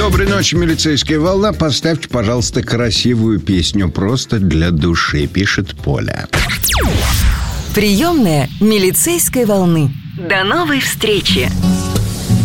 Доброй ночи, милицейская волна. Поставьте, пожалуйста, красивую песню просто для души, пишет Поля. Приемная милицейской волны. До новой встречи!